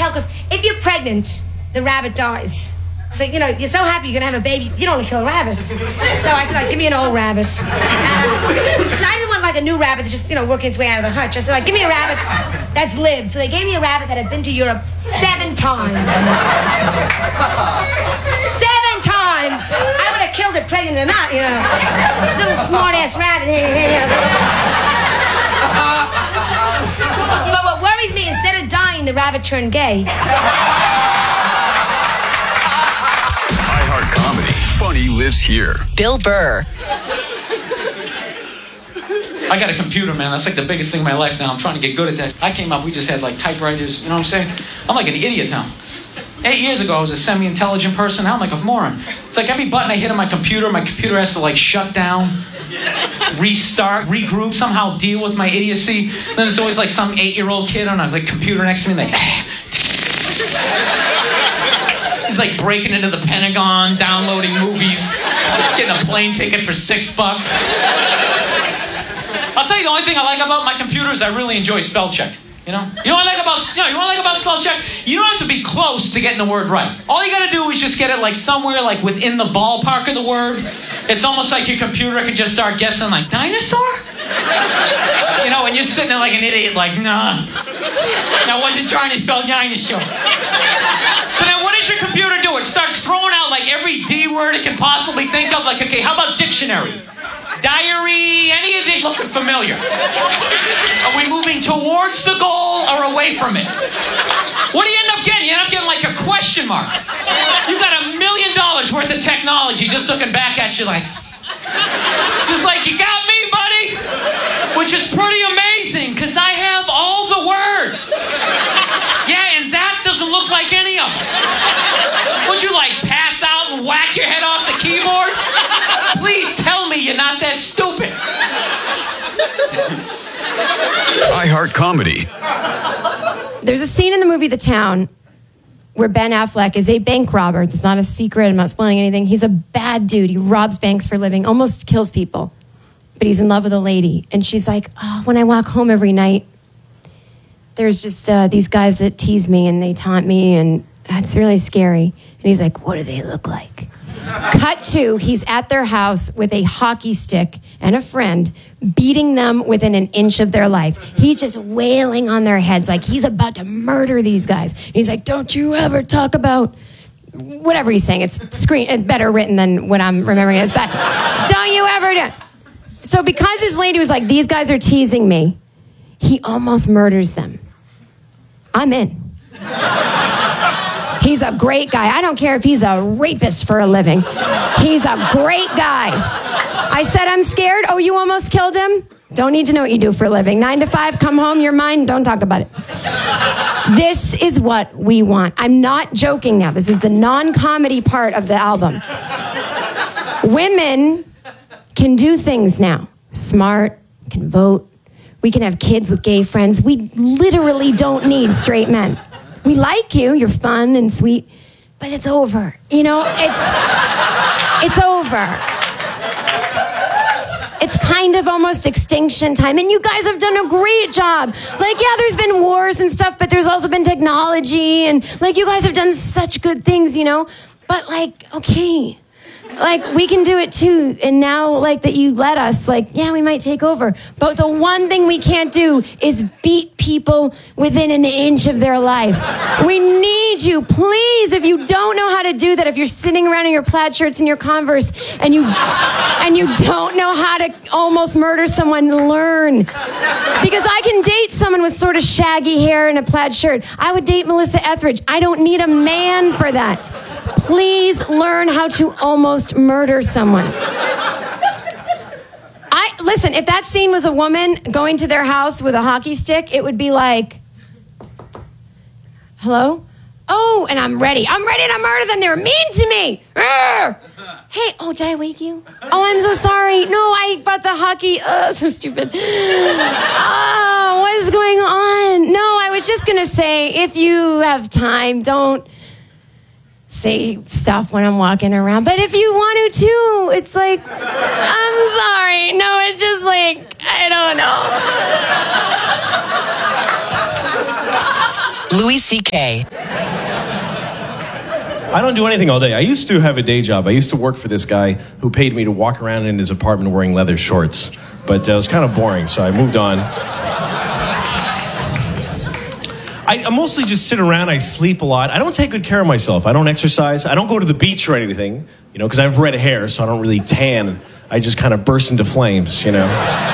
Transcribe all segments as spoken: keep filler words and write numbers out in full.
hell, because if you're pregnant, the rabbit dies. So, you know, you're so happy you're going to have a baby, you don't want to kill a rabbit. So I said, like, give me an old rabbit. Uh, I didn't want, like, a new rabbit that's just, you know, working its way out of the hutch. I said, like, give me a rabbit that's lived. So they gave me a rabbit that had been to Europe seven times. Seven times! I would have killed it pregnant or not, you know. Little smart-ass rabbit. But what worries me, instead of dying, the rabbit turned gay. Funny lives here. Bill Burr. I got a computer, man. That's like the biggest thing in my life now. I'm trying to get good at that. I came up, we just had like typewriters, you know what I'm saying? I'm like an idiot now. Eight years ago, I was a semi-intelligent person. Now I'm like a moron. It's like every button I hit on my computer, my computer has to like shut down, restart, regroup, somehow deal with my idiocy. Then it's always like some eight-year-old kid on a like computer next to me, like... He's like breaking into the Pentagon, downloading movies, getting a plane ticket for six bucks. I'll tell you the only thing I like about my computer is I really enjoy spell check. You know? You know what I like about you know, you know what I like about spell check? You don't have to be close to getting the word right. All you gotta do is just get it like somewhere like within the ballpark of the word. It's almost like your computer can just start guessing like dinosaur? You know, and you're sitting there like an idiot, like, nah. I wasn't trying to spell dinosaur. So then what does your computer do? It starts throwing out like every D word it can possibly think of. Like, okay, how about dictionary? Diary, any of these looking familiar? Are we moving towards the goal or away from it? What do you end up getting? You end up getting like a question mark. You got a million dollars worth of technology just looking back at you like, just like, you got me, buddy? Which is pretty amazing, because I have all the words. Yeah, and that doesn't look like any of them. Would you, like, pass out and whack your head off the keyboard? Please tell me you're not that stupid. iHeart Comedy. There's a scene in the movie The Town where Ben Affleck is a bank robber. It's not a secret. I'm not spoiling anything. He's a bad dude. He robs banks for a living, almost kills people. But he's in love with a lady. And she's like, oh, when I walk home every night, there's just uh, these guys that tease me and they taunt me, and it's really scary. And he's like, what do they look like? Cut to, he's at their house with a hockey stick and a friend, beating them within an inch of their life. He's just wailing on their heads like he's about to murder these guys. And he's like, don't you ever talk about... Whatever he's saying, it's screen. It's better written than what I'm remembering it as. But don't you ever do... So because his lady was like, these guys are teasing me, he almost murders them. I'm in. He's a great guy. I don't care if he's a rapist for a living. He's a great guy. I said, I'm scared. Oh, you almost killed him? Don't need to know what you do for a living. Nine to five, come home, you're mine. Don't talk about it. This is what we want. I'm not joking now. This is the non-comedy part of the album. Women can do things now. Smart, can vote. We can have kids with gay friends. We literally don't need straight men. We like you, you're fun and sweet, but it's over. You know, it's it's over. It's kind of almost extinction time, and you guys have done a great job. Like, yeah, there's been wars and stuff, but there's also been technology, and like, you guys have done such good things, you know? But like, okay, like, we can do it too. And now, like, that you let us, like, yeah, we might take over. But the one thing we can't do is beat people within an inch of their life. We need you. Please, if you don't know how to do that, if you're sitting around in your plaid shirts and your Converse and you and you don't know how to almost murder someone, learn. Because I can date someone with sort of shaggy hair and a plaid shirt. I would date Melissa Etheridge. I don't need a man for that. Please learn how to almost murder someone. I listen, if that scene was a woman going to their house with a hockey stick, it would be like, hello? Oh, and I'm ready. I'm ready to murder them. They're mean to me. Arr! Hey, oh, did I wake you? Oh, I'm so sorry. No, I brought the hockey. Oh, so stupid. Oh, what is going on? No, I was just going to say, if you have time, don't say stuff when I'm walking around. But if you want to too, it's like, I'm sorry. No, it's just like, I don't know. Louis C K. I don't do anything all day. I used to have a day job. I used to work for this guy who paid me to walk around in his apartment wearing leather shorts. But uh, it was kind of boring, so I moved on. I, I mostly just sit around. I sleep a lot. I don't take good care of myself. I don't exercise. I don't go to the beach or anything, you know, because I have red hair, so I don't really tan. I just kind of burst into flames, you know.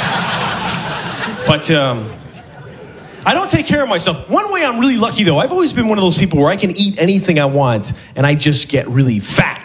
But um, I don't take care of myself. One way I'm really lucky, though, I've always been one of those people where I can eat anything I want, and I just get really fat.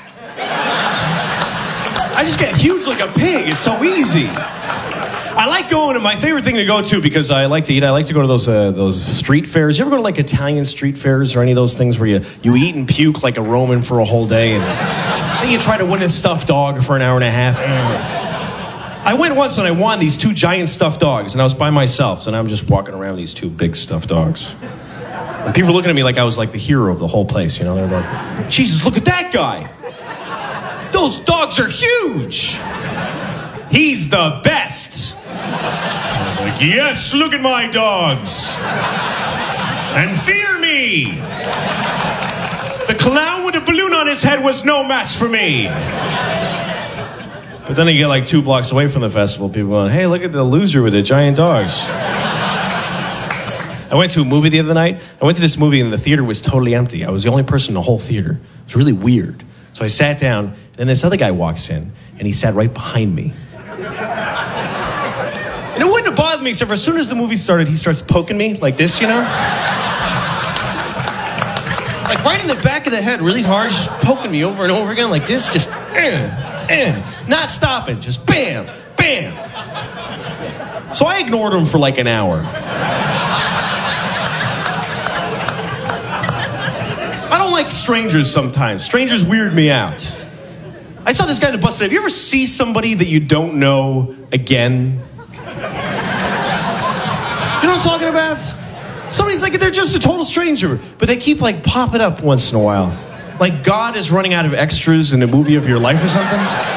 I just get huge like a pig. It's so easy. I like going to my favorite thing to go to because I like to eat. I like to go to those uh, those street fairs. You ever go to like Italian street fairs or any of those things where you, you eat and puke like a Roman for a whole day, and then you try to win a stuffed dog for an hour and a half? I went once and I won these two giant stuffed dogs, and I was by myself, so now I'm just walking around with these two big stuffed dogs. And people were looking at me like I was like the hero of the whole place, you know? They're going, Jesus, look at that guy. Those dogs are huge. He's the best. I was like, yes, look at my dogs. And fear me. The clown with a balloon on his head was no match for me. But then you get like two blocks away from the festival, people going, hey, look at the loser with the giant dogs. I went to a movie the other night. I went to this movie and the theater was totally empty. I was the only person in the whole theater. It was really weird. So I sat down, and then this other guy walks in, and he sat right behind me. And it wouldn't have bothered me, except for as soon as the movie started, he starts poking me like this, you know? Like right in the back of the head, really hard, just poking me over and over again like this, just, eh, eh, not stopping, just bam, bam. So I ignored him for like an hour. I don't like strangers sometimes. Strangers weird me out. I saw this guy in the bus today. Have you ever see somebody that you don't know again? You know what I'm talking about? Somebody's like, they're just a total stranger, but they keep like popping up once in a while. Like God is running out of extras in a movie of your life or something.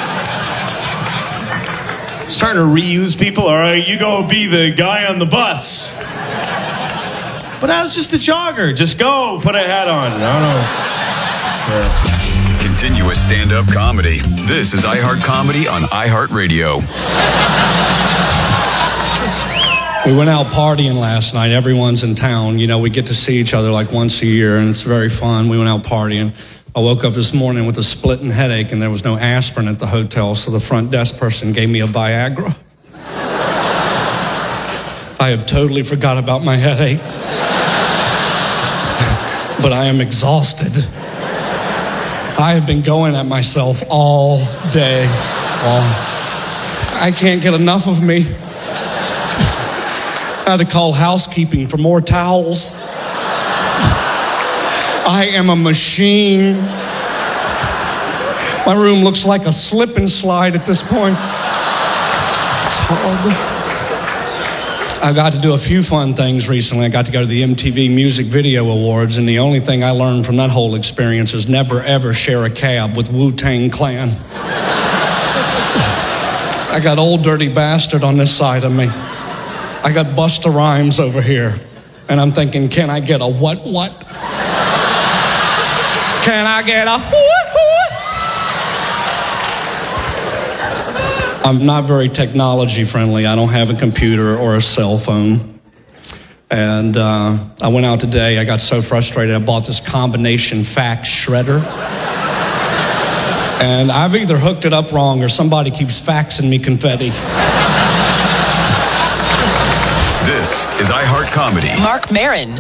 Starting to reuse people. All right, you go be the guy on the bus. But I was just a jogger. Just go, put a hat on. I don't know. Yeah. Continuous stand-up comedy. This is iHeart Comedy on iHeartRadio. We went out partying last night. Everyone's in town. You know, we get to see each other like once a year, and it's very fun. We went out partying. I woke up this morning with a splitting headache, and there was no aspirin at the hotel, so the front desk person gave me a Viagra. I have totally forgot about my headache. But I am exhausted. I have been going at myself all day long. I can't get enough of me. I had to call housekeeping for more towels. I am a machine. My room looks like a slip and slide at this point. It's horrible. I got to do a few fun things recently. I got to go to the M T V Music Video Awards, and the only thing I learned from that whole experience is never ever share a cab with Wu-Tang Clan. I got Old Dirty Bastard on this side of me. I got Busta Rhymes over here. And I'm thinking, can I get a what what? Can I get a what what? I'm not very technology friendly. I don't have a computer or a cell phone. And uh, I went out today. I got so frustrated. I bought this combination fax shredder. And I've either hooked it up wrong or somebody keeps faxing me confetti. This is iHeart Comedy. Mark Maron.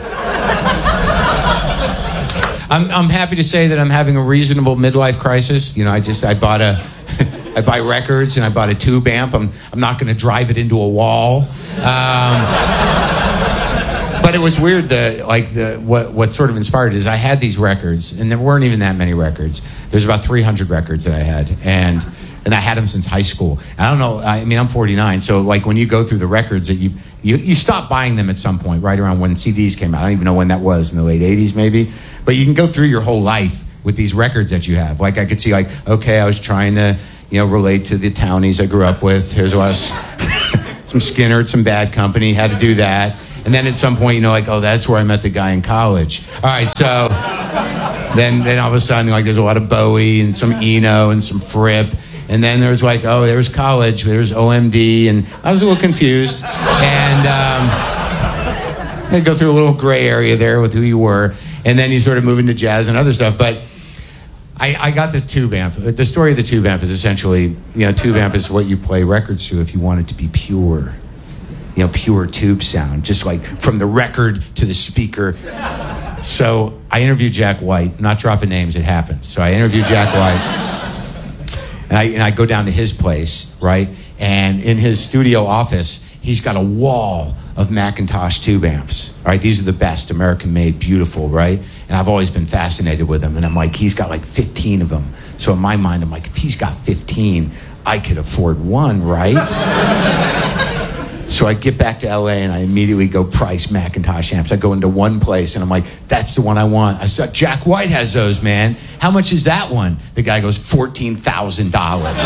I'm, I'm happy to say that I'm having a reasonable midlife crisis. You know, I just, I bought a, I buy records and I bought a tube amp. I'm, I'm not going to drive it into a wall. Um, but it was weird, the, like, the, what, what sort of inspired it is I had these records, and there weren't even that many records. There's about three hundred records that I had, and and I had them since high school. I don't know, I mean, I'm forty-nine, so like when you go through the records that you you you stop buying them at some point, right around when C Ds came out. I don't even know when that was, in the late eighties maybe. But you can go through your whole life with these records that you have. Like I could see, like, okay, I was trying to, you know, relate to the townies I grew up with. There's a lot of, some Skinner, some Bad Company, had to do that. And then at some point, you know, like, oh, that's where I met the guy in college. All right, so then, then all of a sudden, like, there's a lot of Bowie and some Eno and some Fripp. And then there was like, oh, there's college, there's O M D, and I was a little confused. And um, I go through a little gray area there with who you were. And then you sort of move into jazz and other stuff. But I, I got this tube amp. The story of the tube amp is essentially, you know, tube amp is what you play records to if you want it to be pure. You know, pure tube sound, just like from the record to the speaker. So I interviewed Jack White, not dropping names, it happened. So I interviewed Jack White. And I, and I go down to his place, right? And in his studio office, he's got a wall of Macintosh tube amps. All right, these are the best, American-made, beautiful, right? And I've always been fascinated with them. And I'm like, he's got like fifteen of them. So in my mind, I'm like, if he's got fifteen, I could afford one, right? So I get back to L A and I immediately go price Macintosh amps. I go into one place and I'm like, that's the one I want. I said, Jack White has those, man. How much is that one? The guy goes, fourteen thousand dollars.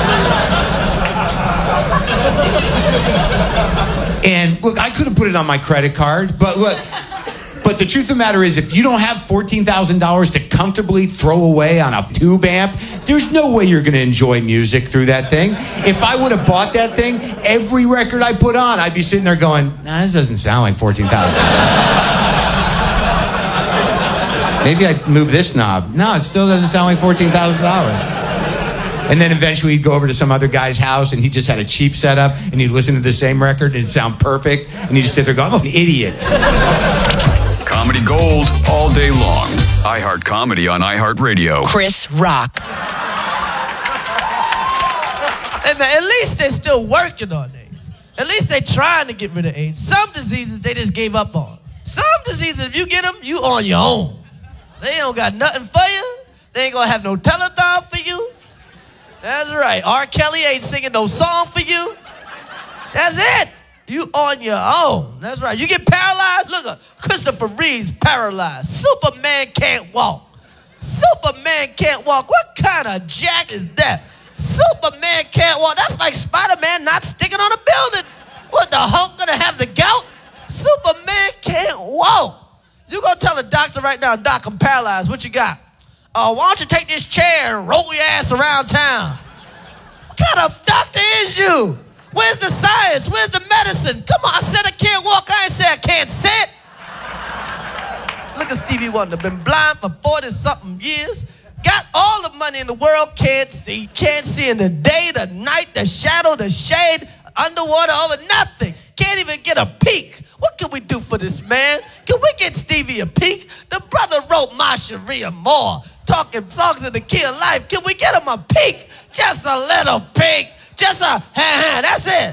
And look, I could have put it on my credit card, but look, but the truth of the matter is, if you don't have fourteen thousand dollars to comfortably throw away on a tube amp, there's no way you're going to enjoy music through that thing. If I would have bought that thing, every record I put on, I'd be sitting there going, nah, this doesn't sound like fourteen thousand dollars. Maybe I'd move this knob. No, it still doesn't sound like fourteen thousand dollars. And then eventually he'd go over to some other guy's house and he just had a cheap setup and he'd listen to the same record and it'd sound perfect. And he'd just sit there going, I'm an idiot. Comedy Gold all day long. iHeart Comedy on iHeartRadio. Chris Rock. Hey man, at least they're still working on AIDS. At least they're trying to get rid of AIDS. Some diseases they just gave up on. Some diseases, if you get them, you on your own. They don't got nothing for you. They ain't gonna have no telethon for you. That's right. R. Kelly ain't singing no song for you. That's it. You on your own. That's right. You get paralyzed. Look at Christopher Reeve's paralyzed. Superman can't walk. Superman can't walk. What kind of jack is that? Superman can't walk. That's like Spider-Man not sticking on a building. What, the Hulk gonna have the gout? Superman can't walk. You gonna tell the doctor right now, Doc, I'm paralyzed. What you got? Oh, uh, why don't you take this chair and roll your ass around town? What kind of doctor is you? Where's the science? Where's the medicine? Come on, I said I can't walk. I ain't said I can't sit. Look at Stevie Wonder. Been blind for forty-something years. Got all the money in the world. Can't see. Can't see in the day, the night, the shadow, the shade, underwater, over nothing. Can't even get a peek. What can we do for this man? Can we get Stevie a peek? The brother wrote My Sharia Moore, talking songs of the key of life. Can we get him a peek? Just a little peek. Just a ha ha. That's it.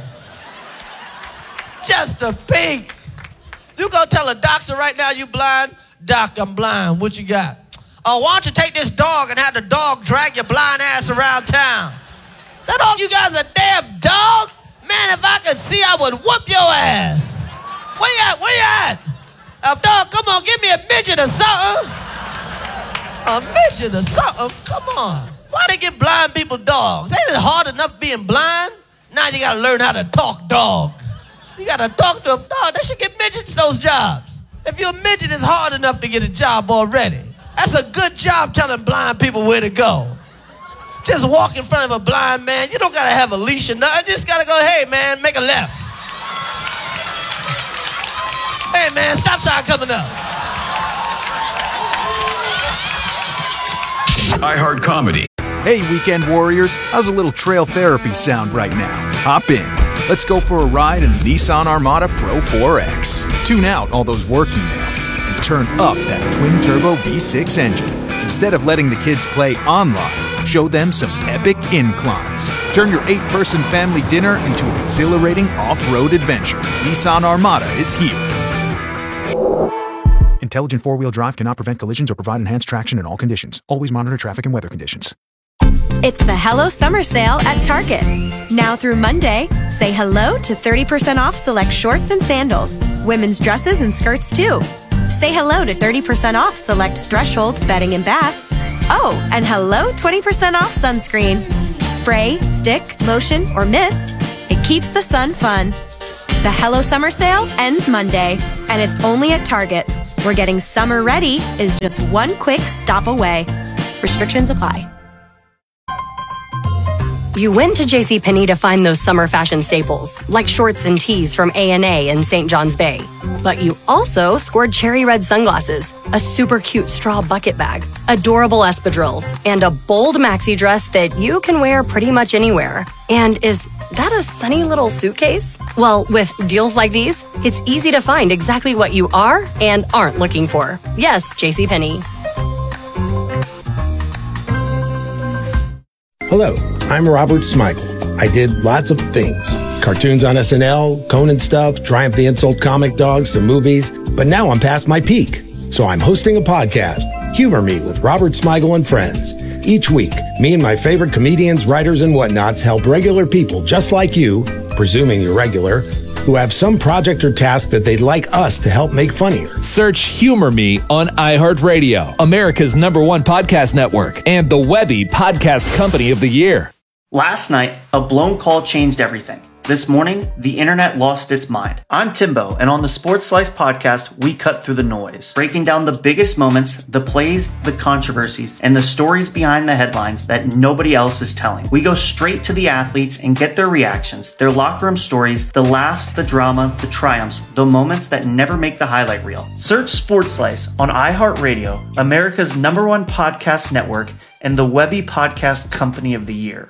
Just a peek. You gonna tell a doctor right now you blind? Doc, I'm blind. What you got? Oh, why don't you take this dog and have the dog drag your blind ass around town? That all you guys a damn dog? Man, if I could see, I would whoop your ass. Where you at? Where you at? Uh, dog, come on, give me a midget or something. A midget or something? Come on. Why they give blind people dogs? Ain't it hard enough being blind? Now you gotta learn how to talk dog. You gotta talk to a dog. They should get midgets those jobs. If you're a midget, it's hard enough to get a job already. That's a good job telling blind people where to go. Just walk in front of a blind man. You don't gotta have a leash or nothing. You just gotta go, hey man, make a left. Hey man, stop sign coming up. iHeart Comedy. Hey, weekend warriors, how's a little trail therapy sound right now? Hop in. Let's go for a ride in the Nissan Armada Pro four X. Tune out all those work emails and turn up that twin-turbo V six engine. Instead of letting the kids play online, show them some epic inclines. Turn your eight-person family dinner into an exhilarating off-road adventure. Nissan Armada is here. Intelligent four-wheel drive cannot prevent collisions or provide enhanced traction in all conditions. Always monitor traffic and weather conditions. It's the Hello Summer Sale at Target. Now through Monday, say hello to thirty percent off select shorts and sandals, women's dresses and skirts too. Say hello to thirty percent off select Threshold bedding and bath. Oh, and hello twenty percent off sunscreen. Spray, stick, lotion, or mist. It keeps the sun fun. The Hello Summer Sale ends Monday, and it's only at Target, where getting summer ready is just one quick stop away. Restrictions apply. You went to JCPenney to find those summer fashion staples, like shorts and tees from A and A in Saint John's Bay. But you also scored cherry red sunglasses, a super cute straw bucket bag, adorable espadrilles, and a bold maxi dress that you can wear pretty much anywhere. And is that a sunny little suitcase? Well, with deals like these, it's easy to find exactly what you are and aren't looking for. Yes, JCPenney. Hello, I'm Robert Smigel. I did lots of things. Cartoons on S N L, Conan stuff, Triumph the Insult comic dogs, some movies. But now I'm past my peak. So I'm hosting a podcast, Humor Me with Robert Smigel and Friends. Each week, me and my favorite comedians, writers, and whatnots help regular people just like you, presuming you're regular, who have some project or task that they'd like us to help make funnier. Search Humor Me on iHeartRadio, America's number one podcast network, and the Webby Podcast Company of the Year. Last night, a blown call changed everything. This morning, the internet lost its mind. I'm Timbo, and on the Sports Slice podcast, we cut through the noise, breaking down the biggest moments, the plays, the controversies, and the stories behind the headlines that nobody else is telling. We go straight to the athletes and get their reactions, their locker room stories, the laughs, the drama, the triumphs, the moments that never make the highlight reel. Search Sports Slice on iHeartRadio, America's number one podcast network, and the Webby Podcast Company of the Year.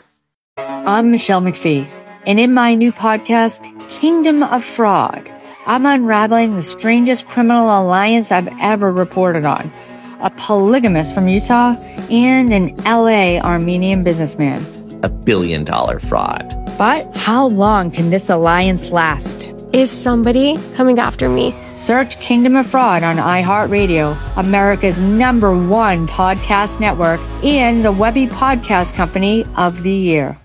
I'm Michelle McPhee. And in my new podcast, Kingdom of Fraud, I'm unraveling the strangest criminal alliance I've ever reported on. A polygamist from Utah and an L A Armenian businessman. A billion dollar fraud. But how long can this alliance last? Is somebody coming after me? Search Kingdom of Fraud on iHeartRadio, America's number one podcast network, and the Webby Podcast Company of the Year.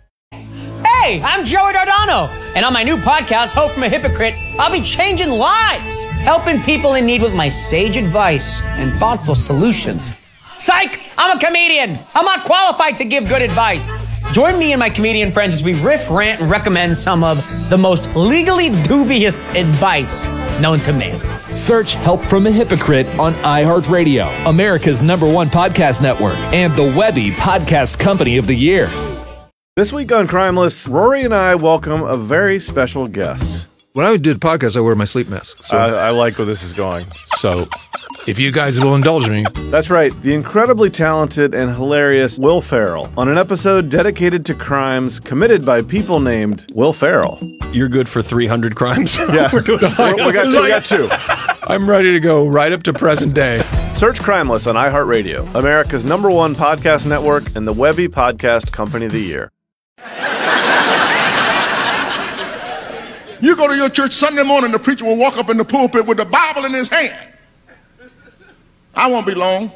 Hey, I'm Joey Dardano, and on my new podcast, Hope from a Hypocrite, I'll be changing lives, helping people in need with my sage advice and thoughtful solutions. Psych! I'm a comedian. I'm not qualified to give good advice. Join me and my comedian friends as we riff, rant, and recommend some of the most legally dubious advice known to man. Search Help from a Hypocrite on iHeartRadio, America's number one podcast network, and the Webby Podcast Company of the Year. This week on Crimeless, Rory and I welcome a very special guest. When I do the podcast, I wear my sleep mask. So. I, I like where this is going. So, if you guys will indulge me. That's right, the incredibly talented and hilarious Will Ferrell on an episode dedicated to crimes committed by people named Will Ferrell. You're good for three hundred crimes? Yeah, we're doing we're, we got two. We got two. I'm ready to go right up to present day. Search Crimeless on iHeartRadio, America's number one podcast network, and the Webby Podcast Company of the Year. You go to your church Sunday morning, the preacher will walk up in the pulpit with the Bible in his hand. I won't be long.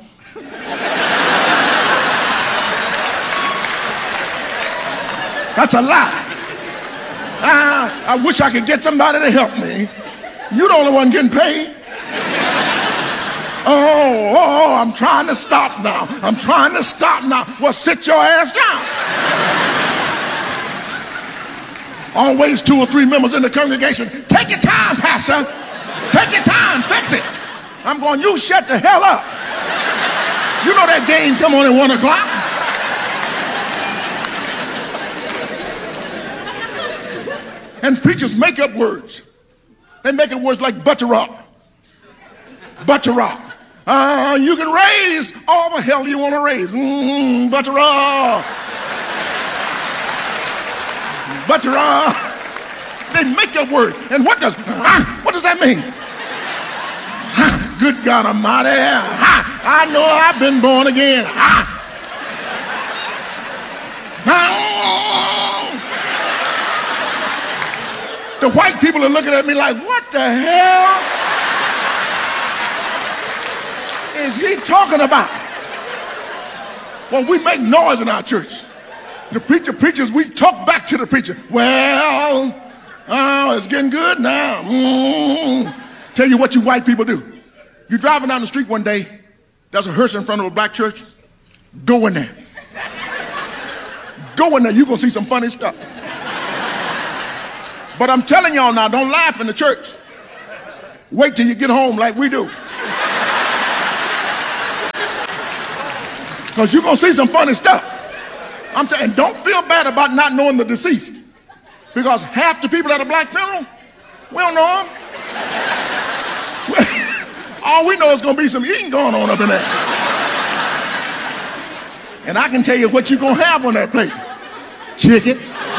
That's a lie. I, I wish I could get somebody to help me. You're the only one getting paid. Oh, oh, I'm trying to stop now. I'm trying to stop now. Well, sit your ass down. Always two or three members in the congregation. Take your time, Pastor. Take your time. Fix it. I'm going, you shut the hell up. You know that game come on at one o'clock. And preachers make up words. They make up words like butterrock. Butterrock. Uh, you can raise all the hell you want to raise. Mm-hmm, butterrock. Butterrock. They make up words. And what does, uh, what does that mean? Uh, good God Almighty. Uh, I know I've been born again. Uh, The white people are looking at me like, what the hell is he talking about? Well, we make noise in our church. The preacher preaches, we talk back to the preacher. Well, oh, it's getting good now. Mm. Tell you what you white people do. You're driving down the street one day, there's a hearse in front of a black church. Go in there. Go in there, you're going to see some funny stuff. But I'm telling y'all now, don't laugh in the church. Wait till you get home like we do. Because you're going to see some funny stuff. I'm telling you, don't feel bad about not knowing the deceased. Because half the people at a black funeral, we don't know them. All we know is going to be some eating going on up in there. And I can tell you what you're going to have on that plate. Chicken.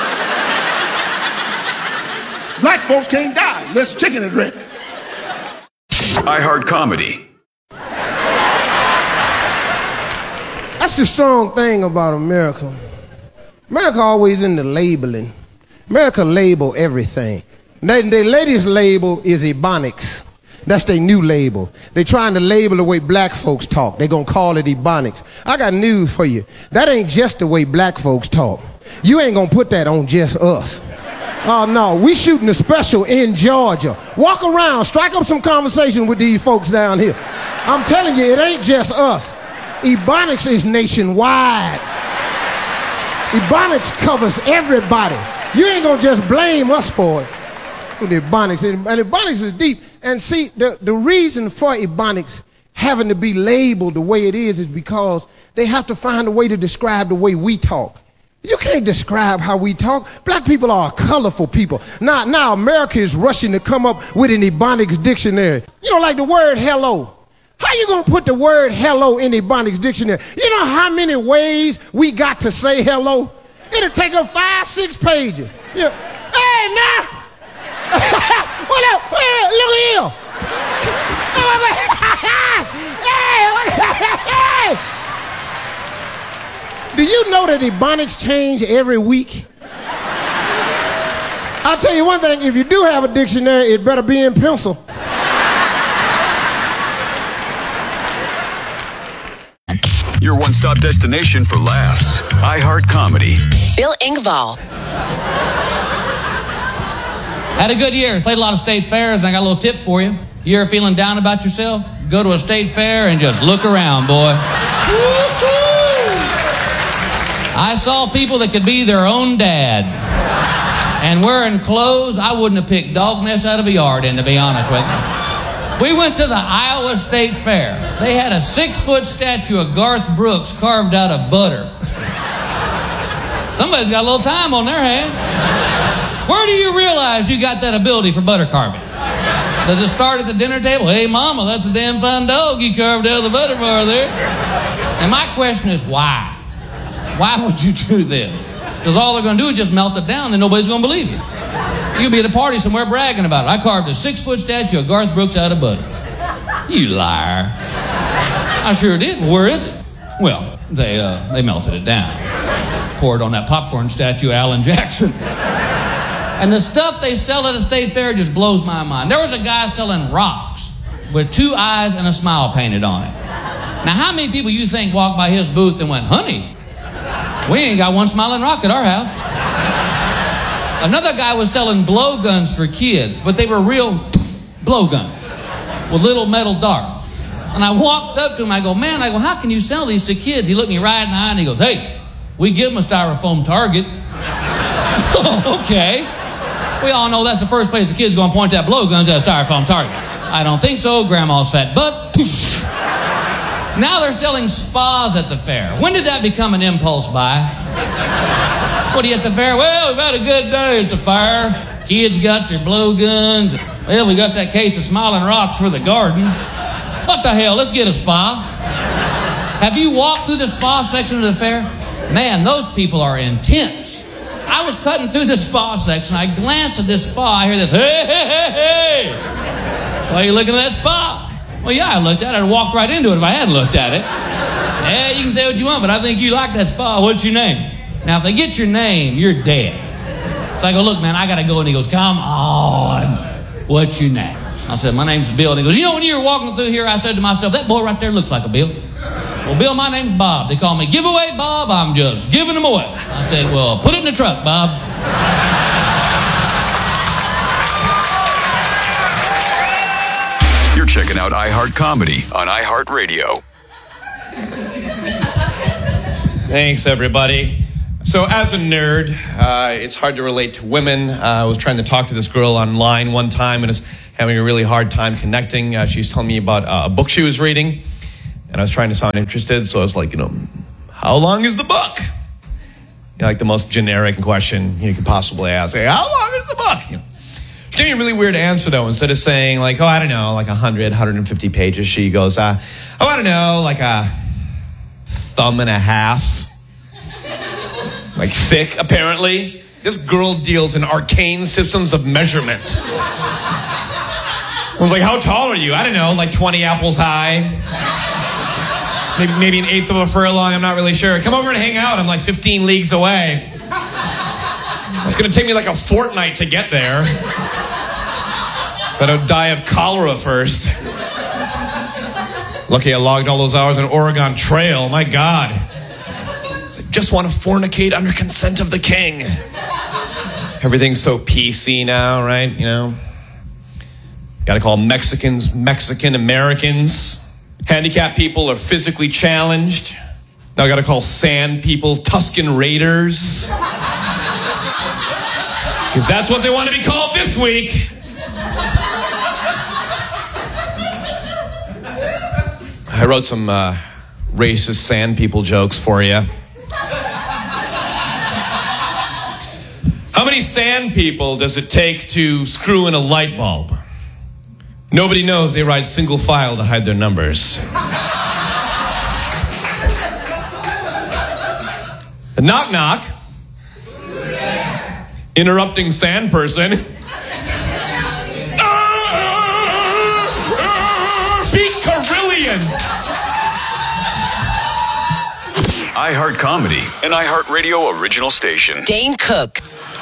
Black folks can't die unless chicken is ready. iHeart Comedy. That's the strong thing about America. America always in the labeling. America label everything. Their they latest label is Ebonics. That's their new label. They're trying to label the way black folks talk. They're going to call it Ebonics. I got news for you. That ain't just the way black folks talk. You ain't going to put that on just us. Oh, no. We shooting a special in Georgia. Walk around. Strike up some conversation with these folks down here. I'm telling you, it ain't just us. Ebonics is nationwide. Ebonics covers everybody. You ain't going to just blame us for it. The Ebonics. And Ebonics is deep. And see, the, the reason for Ebonics having to be labeled the way it is is because they have to find a way to describe the way we talk. You can't describe how we talk. Black people are a colorful people. Now, now America is rushing to come up with an Ebonics dictionary. You know, like the word hello. How you gonna put the word hello in the Ebonics dictionary? You know how many ways we got to say hello? It'll take up five, six pages. Yeah. Hey, now. What up? Hey, look at you. Hey, hey. Do you know that Ebonics change every week? I'll tell you one thing, if you do have a dictionary, it better be in pencil. Your one-stop destination for laughs. iHeart Comedy. Bill Engvall. Had a good year. Played a lot of state fairs, and I got a little tip for you. You ever feeling down about yourself? Go to a state fair and just look around, boy. I saw people that could be their own dad. And wearing clothes I wouldn't have picked dog mess out of a yard in, to be honest with you. We went to the Iowa State Fair. They had a six-foot statue of Garth Brooks carved out of butter. Somebody's got a little time on their hands. Where do you realize you got that ability for butter carving? Does it start at the dinner table? Hey, mama, that's a damn fine dog you carved out of the butter bar there. And my question is, why? Why would you do this? Because all they're going to do is just melt it down, then nobody's going to believe you. You'll be at a party somewhere bragging about it. I carved a six-foot statue of Garth Brooks out of butter. You liar. I sure did. Well, where is it? Well, they uh, they melted it down. Poured on that popcorn statue of Alan Jackson. And the stuff they sell at a state fair just blows my mind. There was a guy selling rocks with two eyes and a smile painted on it. Now, how many people you think walked by his booth and went, honey, we ain't got one smiling rock at our house? Another guy was selling blowguns for kids, but they were real blowguns with little metal darts. And I walked up to him, I go, man, I go, how can you sell these to kids? He looked me right in the eye and he goes, hey, we give them a styrofoam target. Okay. We all know that's the first place the kids going to point that blowguns at a styrofoam target. I don't think so, grandma's fat butt. Now they're selling spas at the fair. When did that become an impulse buy? What are you at the fair? Well, we've had a good day at the fair. Kids got their blowguns. Well, we got that case of smiling rocks for the garden. What the hell? Let's get a spa. Have you walked through the spa section of the fair? Man, those people are intense. I was cutting through the spa section. I glanced at this spa. I hear this, hey, hey, hey, hey. So you looking at that spa? Well, yeah, I looked at it. I'd walked right into it if I hadn't looked at it. Yeah, you can say what you want, but I think you like that spa. What's your name? Now, if they get your name, you're dead. So I go, look, man, I got to go. And he goes, come on. What's your name? I said, my name's Bill. And he goes, you know, when you were walking through here, I said to myself, that boy right there looks like a Bill. Well, Bill, my name's Bob. They call me Giveaway Bob. I'm just giving them away. I said, well, put it in the truck, Bob. You're checking out iHeart Comedy on iHeartRadio. Thanks, everybody. So as a nerd, uh, it's hard to relate to women. Uh, I was trying to talk to this girl online one time and was having a really hard time connecting. Uh, she was telling me about uh, a book she was reading, and I was trying to sound interested, so I was like, you know, how long is the book? You know, like the most generic question you could possibly ask. Hey, how long is the book? You know, she gave me a really weird answer, though. Instead of saying, like, oh, I don't know, like one hundred, one hundred fifty pages, she goes, uh, oh, I don't know, like a thumb and a half. Like thick, apparently. This girl deals in arcane systems of measurement. I was like, how tall are you? I don't know, like twenty apples high. Maybe, maybe an eighth of a furlong, I'm not really sure. Come over and hang out. I'm like fifteen leagues away. It's going to take me like a fortnight to get there. But I'd die of cholera first. Lucky I logged all those hours on Oregon Trail. My God. Just want to fornicate under consent of the king. Everything's so P C now, right? You know? Got to call Mexicans Mexican Americans. Handicapped people are physically challenged. Now I got to call sand people Tuscan Raiders. Because that's what they want to be called this week. I wrote some uh, racist sand people jokes for you. How many sand people does it take to screw in a light bulb? Nobody knows. They ride single file to hide their numbers. Knock knock. Interrupting sand person. Beat Carillion. iHeart Comedy, an iHeartRadio original station. Dane Cook.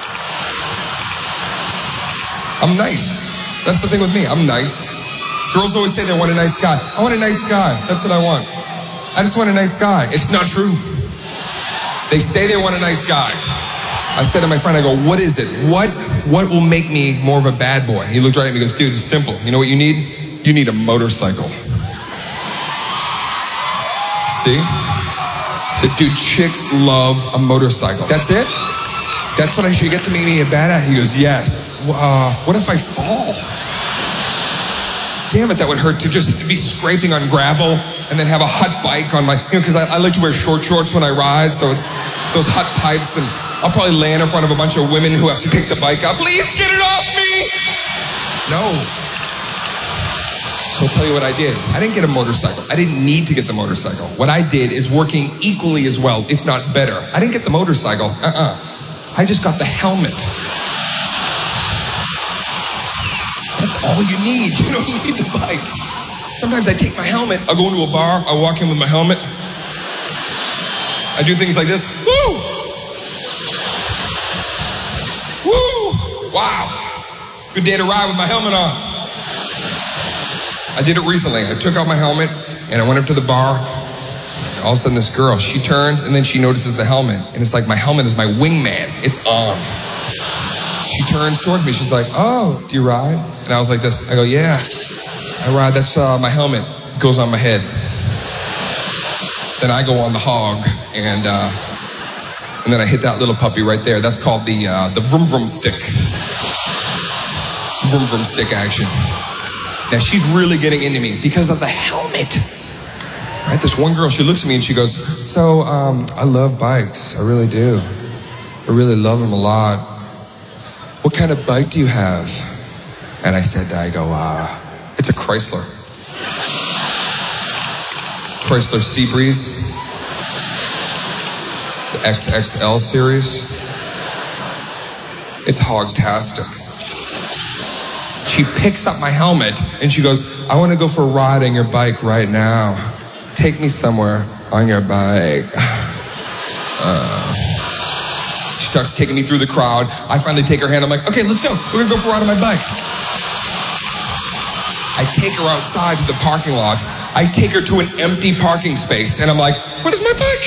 I'm nice. That's the thing with me. I'm nice. Girls always say they want a nice guy. I want a nice guy. That's what I want. I just want a nice guy. It's not true. They say they want a nice guy. I said to my friend, I go, what is it? What what will make me more of a bad boy? He looked right at me and goes, dude, it's simple. You know what you need? You need a motorcycle. See? I said, dude, chicks love a motorcycle. That's it? That's what I should get to make me a badass? He goes, yes. Uh, what if I fall? Damn it, that would hurt to just be scraping on gravel and then have a hot bike on my, you know, because I, I like to wear short shorts when I ride, so it's those hot pipes, and I'll probably land in front of a bunch of women who have to pick the bike up. Please get it off me! No. So I'll tell you what I did. I didn't get a motorcycle. I didn't need to get the motorcycle. What I did is working equally as well, if not better. I didn't get the motorcycle. Uh-uh. I just got the helmet. That's all you need. You don't need the bike. Sometimes I take my helmet, I go into a bar, I walk in with my helmet. I do things like this. Woo! Woo! Wow. Good day to ride with my helmet on. I did it recently. I took out my helmet and I went up to the bar. All of a sudden this girl, she turns and then she notices the helmet. And it's like my helmet is my wingman. It's on. She turns towards me. She's like, oh, do you ride? And I was like this. I go, yeah, I ride. That's uh, my helmet. It goes on my head. Then I go on the hog and uh, and then I hit that little puppy right there. That's called the uh, the vroom vroom stick. Vroom vroom stick action. Now she's really getting into me because of the helmet. Right, this one girl, she looks at me and she goes, so, um, I love bikes. I really do. I really love them a lot. What kind of bike do you have? And I said, I go, uh, it's a Chrysler. Chrysler Seabreeze. The X X L series. It's hogtastic. She picks up my helmet and she goes, I want to go for a ride on your bike right now. Take me somewhere on your bike. Uh, she starts taking me through the crowd. I finally take her hand. I'm like, okay, let's go. We're gonna go for a ride on my bike. I take her outside to the parking lot. I take her to an empty parking space. And I'm like, where's my bike?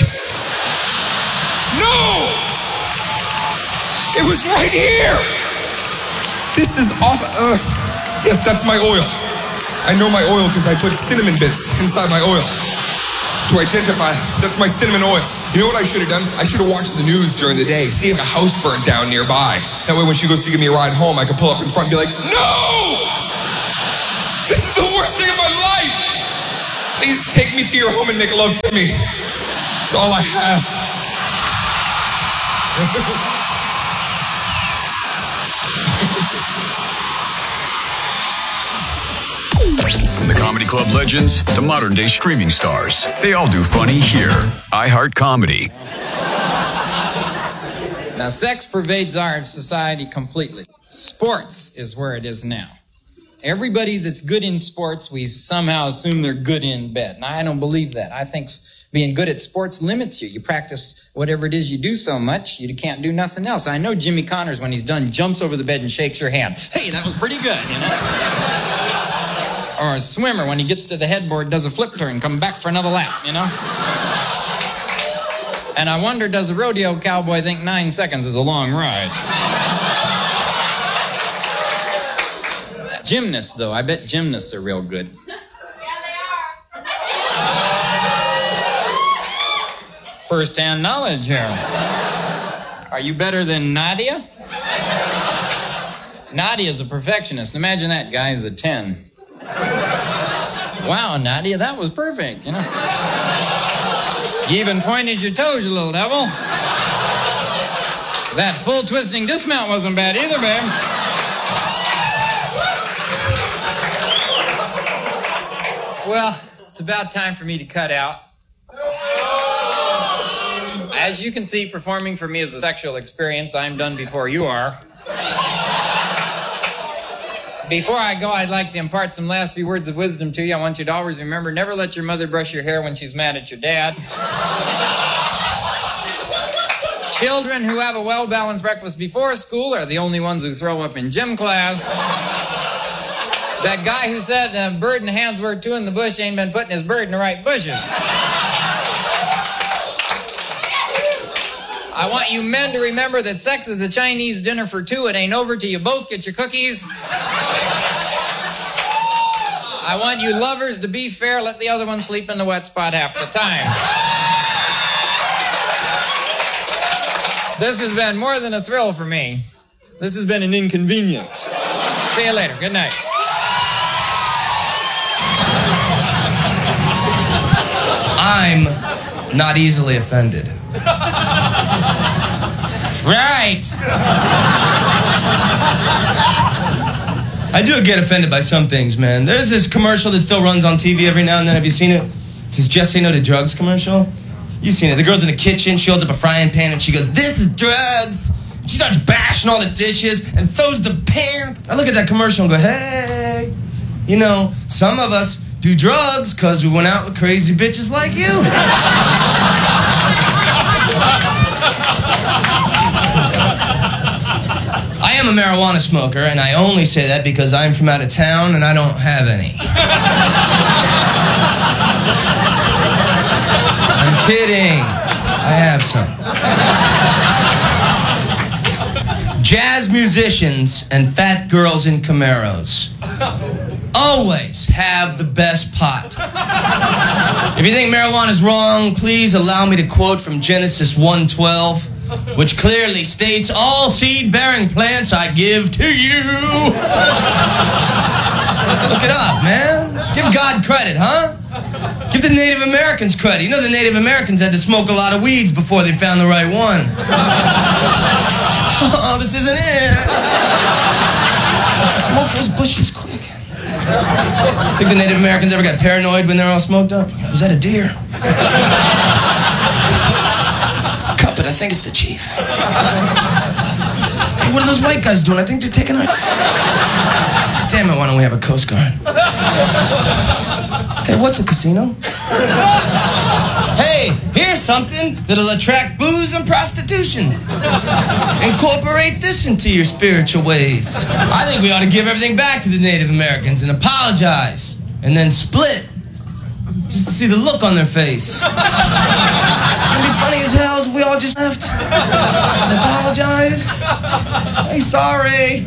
No! It was right here. This is awesome. Uh, yes, that's my oil. I know my oil because I put cinnamon bits inside my oil. To identify, that's my cinnamon oil. You know what I should have done? I should have watched the news during the day, see if a house burnt down nearby. That way when she goes to give me a ride home, I could pull up in front and be like, no! This is the worst thing of my life! Please take me to your home and make love to me. It's all I have. From the Comedy Club legends to modern day streaming stars, they all do funny here. iHeart Comedy. Now, sex pervades our society completely. Sports is where it is now. Everybody that's good in sports, we somehow assume they're good in bed. Now, I don't believe that. I think being good at sports limits you. You practice whatever it is you do so much, you can't do nothing else. I know Jimmy Connors, when he's done, jumps over the bed and shakes your hand. Hey, that was pretty good, you know? Or a swimmer, when he gets to the headboard, does a flip turn, come back for another lap, you know? And I wonder, does a rodeo cowboy think nine seconds is a long ride? Gymnasts, though, I bet gymnasts are real good. Yeah, they are. First-hand knowledge here. Are you better than Nadia? Nadia's a perfectionist. Imagine that guy's a ten. Wow, Nadia, that was perfect, you know. You even pointed your toes, you little devil. That full twisting dismount wasn't bad either, babe. Well, it's about time for me to cut out. As you can see, performing for me is a sexual experience. I'm done before you are. Before I go, I'd like to impart some last few words of wisdom to you. I want you to always remember, never let your mother brush your hair when she's mad at your dad. Children who have a well-balanced breakfast before school are the only ones who throw up in gym class. That guy who said a bird in the hand's worth two in the bush ain't been putting his bird in the right bushes. I want you men to remember that sex is a Chinese dinner for two. It ain't over till you both get your cookies. I want you lovers to be fair. Let the other one sleep in the wet spot half the time. This has been more than a thrill for me. This has been an inconvenience. See you later. Good night. I'm not easily offended. Right. I do get offended by some things, man. There's this commercial that still runs on T V every now and then. Have you seen it? It's this Just Say No to Drugs commercial. You've seen it. The girl's in the kitchen. She holds up a frying pan and she goes, "This is drugs." She starts bashing all the dishes and throws the pan. I look at that commercial and go, hey, you know, some of us do drugs because we went out with crazy bitches like you. I am a marijuana smoker, and I only say that because I'm from out of town and I don't have any. I'm kidding. I have some. Jazz musicians and fat girls in Camaros always have the best pot. If you think marijuana is wrong, please allow me to quote from Genesis one twelve, which clearly states, "All seed-bearing plants I give to you." Look it up, man. Give God credit, huh? Give the Native Americans credit. You know the Native Americans had to smoke a lot of weeds before they found the right one. Oh, this isn't it. Smoke those bushes quick. Think the Native Americans ever got paranoid when they were all smoked up? Was that a deer? Cup it, I think it's the chief. Hey, what are those white guys doing? I think they're taking our... Damn it, why don't we have a Coast Guard? Hey, what's a casino? Hey, here's something that'll attract booze and prostitution. Incorporate this into your spiritual ways. I think we ought to give everything back to the Native Americans and apologize, and then split, just to see the look on their face. It'd be funny as hell if we all just left and apologized. Hey, sorry,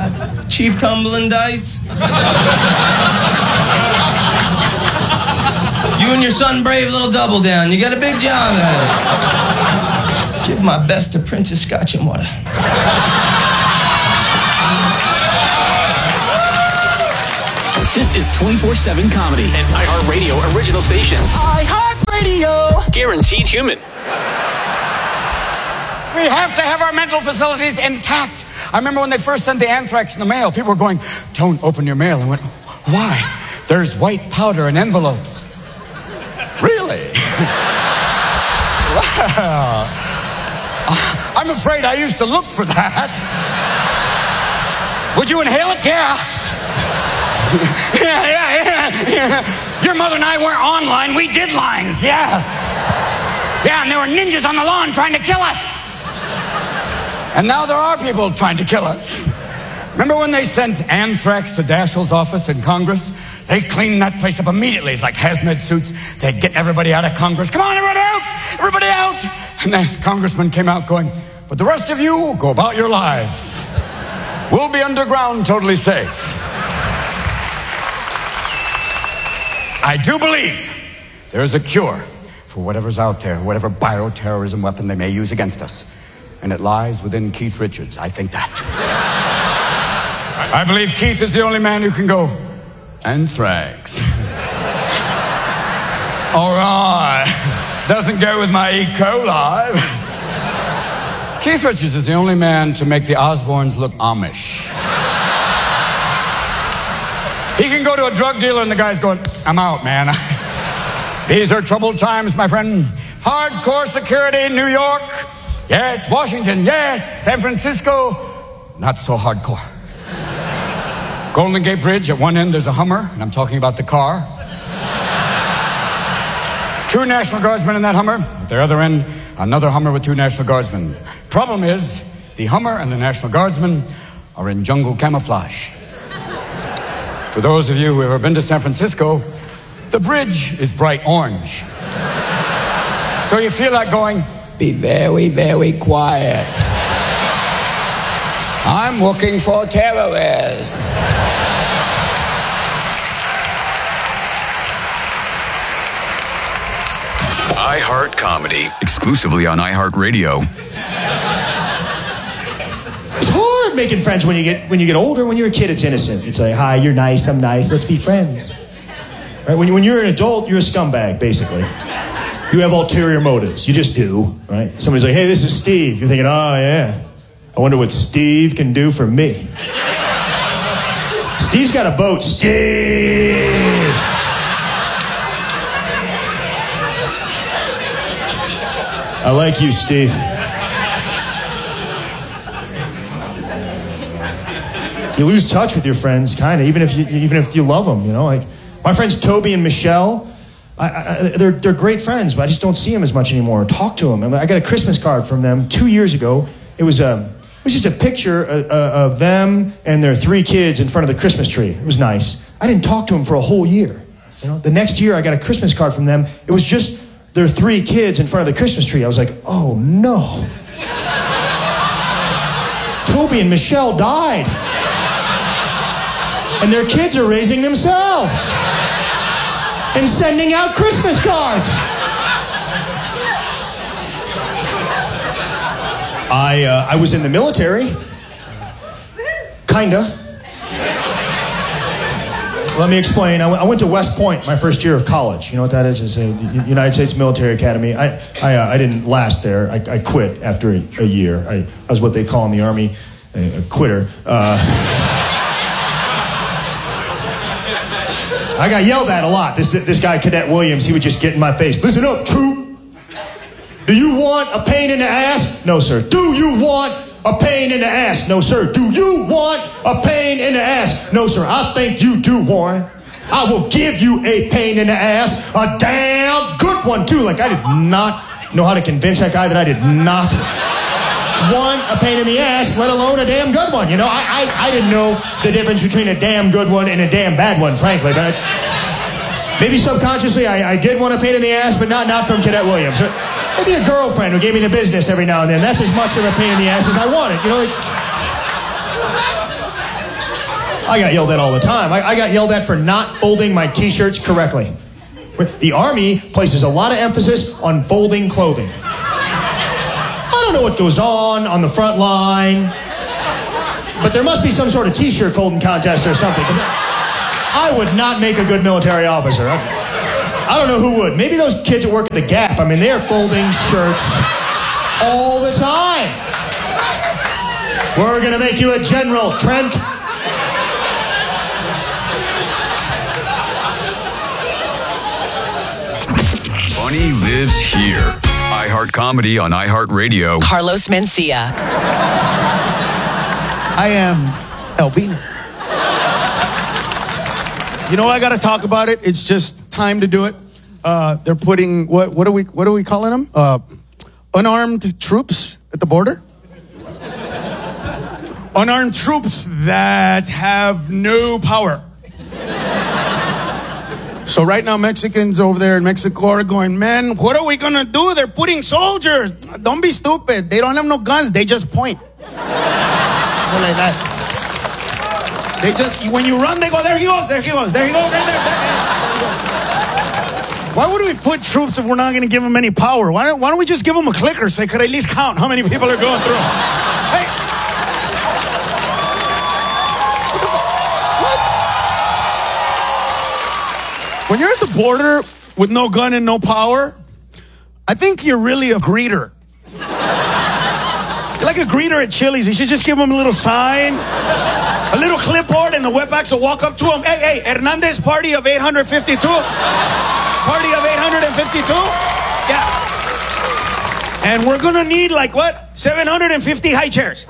Chief Tumbling Dice. You and your son Brave little double down. You got a big job out of it. Give my best to Princess Scotch and Water. This is twenty-four seven Comedy, an iHeartRadio original station. iHeartRadio. Guaranteed human. We have to have our mental facilities intact. I remember when they first sent the anthrax in the mail, people were going, don't open your mail. I went, why? There's white powder in envelopes. Really? Well, I'm afraid I used to look for that. Would you inhale it? Yeah. yeah, yeah, yeah, yeah. Your mother and I weren't online. We did lines, yeah. Yeah, and there were ninjas on the lawn trying to kill us. And now there are people trying to kill us. Remember when they sent anthrax to Daschle's office in Congress? They cleaned that place up immediately. It's like hazmat suits. They'd get everybody out of Congress. Come on, everybody out! Everybody out! And the congressman came out going, but the rest of you, go about your lives. We'll be underground, totally safe. I do believe there is a cure for whatever's out there, whatever bioterrorism weapon they may use against us. And it lies within Keith Richards. I think that. I believe Keith is the only man who can go, anthrax. All right. Doesn't go with my E. coli. Keith Richards is the only man to make the Osbournes look Amish. He can go to a drug dealer and the guy's going, I'm out, man. These are troubled times, my friend. Hardcore security in New York. Yes, Washington, yes, San Francisco, not so hardcore. Golden Gate Bridge, at one end there's a Hummer, and I'm talking about the car. Two National Guardsmen in that Hummer. At the other end, another Hummer with two National Guardsmen. Problem is, the Hummer and the National Guardsmen are in jungle camouflage. For those of you who have ever been to San Francisco, the bridge is bright orange. So you feel like going, be very, very quiet. I'm looking for terrorists. iHeart Comedy, exclusively on iHeartRadio. It's hard making friends when you get when you get older. When you're a kid, it's innocent. It's like, hi, you're nice, I'm nice, let's be friends. Right? When, when you're an adult, you're a scumbag, basically. You have ulterior motives. You just do, right? Somebody's like, hey, this is Steve. You're thinking, oh, yeah. I wonder what Steve can do for me. Steve's got a boat. Steve! I like you, Steve. You lose touch with your friends, kind of, even if you even if you love them, you know? Like, my friends Toby and Michelle, I, I, they're, they're great friends, but I just don't see them as much anymore or talk to them. I got a Christmas card from them two years ago. It was, um, it was just a picture of, of them and their three kids in front of the Christmas tree. It was nice. I didn't talk to them for a whole year. You know, the next year I got a Christmas card from them. It was just their three kids in front of the Christmas tree. I was like, oh no. Toby and Michelle died. And their kids are raising themselves. And sending out Christmas cards. I uh, I was in the military. Kinda. Let me explain. I, w- I went to West Point my first year of college. You know what that is? It's a United States Military Academy. I I, uh, I didn't last there. I, I quit after a, a year. I, I was what they call in the Army a, a quitter. Uh, I got yelled at a lot. This this guy, Cadet Williams, he would just get in my face. Listen up, troop. Do you want a pain in the ass? No, sir. Do you want a pain in the ass? No, sir. Do you want a pain in the ass? No, sir. I think you do, Warren. I will give you a pain in the ass. A damn good one, too. Like, I did not know how to convince that guy that I did not want a pain in the ass, let alone a damn good one. You know, I I, I didn't know the difference between a damn good one and a damn bad one, frankly. But I, maybe subconsciously I, I did want a pain in the ass, but not, not from Cadet Williams. Maybe a girlfriend who gave me the business every now and then. That's as much of a pain in the ass as I wanted. You know, like, I got yelled at all the time. I, I got yelled at for not folding my t-shirts correctly. The Army places a lot of emphasis on folding clothing. I don't know what goes on on the front line, but there must be some sort of t-shirt folding contest or something. 'Cause I would not make a good military officer. I, I don't know who would. Maybe those kids that work at the Gap. I mean, they're folding shirts all the time. We're going to make you a general, Trent. Funny lives here. iHeart Comedy on iHeartRadio. Carlos Mencia. I am Albina. You know, I got to talk about it. It's just time to do it. Uh, they're putting what? What are we? What are we calling them? Uh, unarmed troops at the border. Unarmed troops that have no power. So right now, Mexicans over there in Mexico are going, man, what are we going to do? They're putting soldiers. Don't be stupid. They don't have no guns. They just point. Like that. They just, when you run, they go, there he goes, there he goes, there he goes, right there, there he goes. Why would we put troops if we're not going to give them any power? Why don't, why don't we just give them a clicker so they could at least count how many people are going through? Hey. When you're at the border with no gun and no power, I think you're really a greeter. You're like a greeter at Chili's. You should just give them a little sign, a little clipboard, and the wetbacks will walk up to them. Hey, hey, Hernandez party of eight hundred fifty-two. Party of eight hundred fifty-two? Yeah. And we're going to need, like, what? seven hundred fifty high chairs.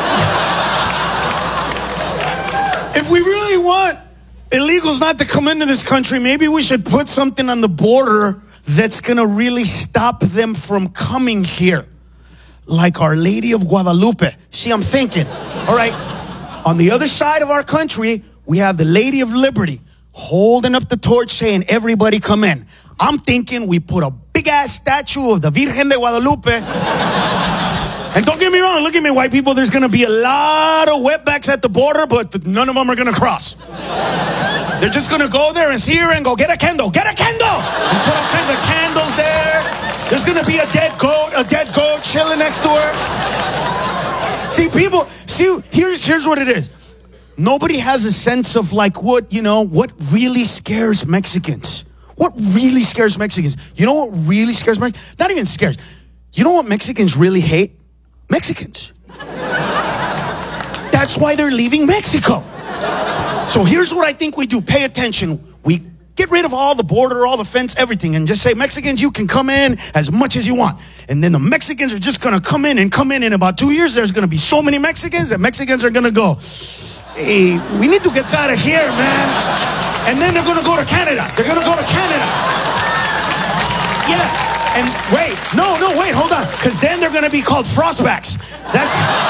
If we really want illegals not to come into this country, maybe we should put something on the border that's going to really stop them from coming here. Like Our Lady of Guadalupe. See, I'm thinking. All right. On the other side of our country, we have the Lady of Liberty holding up the torch saying, everybody come in. I'm thinking we put a big-ass statue of the Virgen de Guadalupe. And don't get me wrong, look at me, white people. There's going to be a lot of wetbacks at the border, but none of them are going to cross. They're just going to go there and see her and go, get a candle, get a candle. And put all kinds of candles there. There's going to be a dead goat, a dead goat chilling next to her. See, people, see, here's, here's what it is. Nobody has a sense of like what, you know, what really scares Mexicans. What really scares Mexicans? You know what really scares Mexicans? Not even scares. You know what Mexicans really hate? Mexicans. That's why they're leaving Mexico. So here's what I think we do. Pay attention. We get rid of all the border, all the fence, everything, and just say, Mexicans, you can come in as much as you want. And then the Mexicans are just going to come in and come in. In about two years, there's going to be so many Mexicans that Mexicans are going to go, hey, we need to get out of here, man. And then they're going to go to Canada. They're going to go to Canada. Yeah. And wait, no, no, wait, hold on. Because then they're going to be called frostbacks. That's...